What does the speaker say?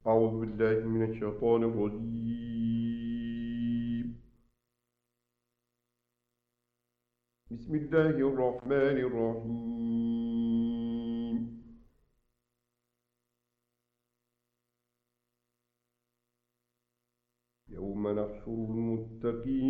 أعوذ بالله من الشيطان الرجيم. بسم الله الرحمن الرحيم. يوم نحشر المتقين